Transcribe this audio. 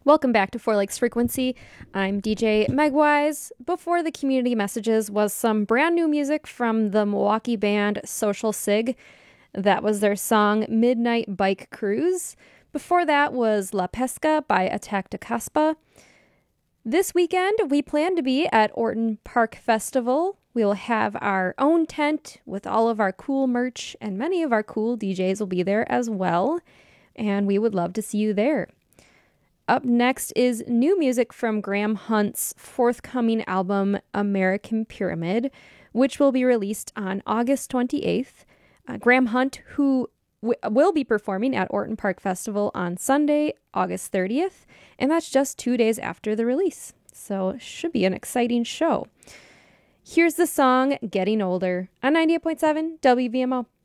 Welcome back to Four Lakes Frequency. I'm DJ Megwise. Before the community messages was some brand new music from the Milwaukee band Social Sig. That was their song Midnight Bike Cruise. Before that was La Pesca by Attack de Caspa. This weekend, we plan to be at Orton Park Festival. We'll have our own tent with all of our cool merch, and many of our cool DJs will be there as well. And we would love to see you there. Up next is new music from Graham Hunt's forthcoming album, American Pyramid, which will be released on August 28th. Graham Hunt, who will be performing at Orton Park Festival on Sunday, August 30th, and that's just 2 days after the release. So it should be an exciting show. Here's the song Getting Older on 98.7 WVMO.